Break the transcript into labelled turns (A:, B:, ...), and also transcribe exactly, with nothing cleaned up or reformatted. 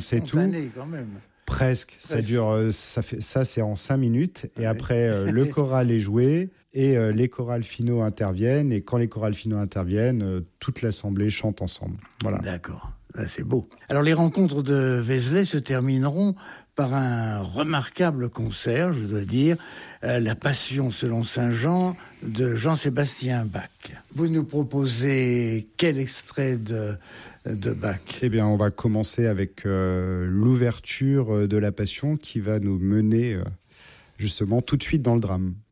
A: sait tout.
B: Quand même.
A: Presque. Ça Presque. dure. Euh, ça fait ça, c'est en cinq minutes. Et ouais. après, euh, le choral est joué et euh, les chorales finaux interviennent. Et quand les chorales finaux interviennent, euh, toute l'assemblée chante ensemble. Voilà.
B: D'accord. Là, c'est beau. Alors, les rencontres de Vézelay se termineront par un remarquable concert, je dois dire, euh, La Passion selon Saint Jean de Jean-Sébastien Bach. Vous nous proposez quel extrait de, de Bach ?
A: Eh bien, on va commencer avec euh, l'ouverture de La Passion qui va nous mener euh, justement tout de suite dans le drame.